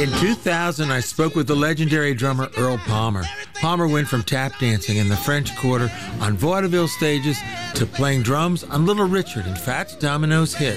In 2000, I spoke with the legendary drummer Earl Palmer. Palmer went from tap dancing in the French Quarter on vaudeville stages to playing drums on Little Richard and Fats Domino's hits.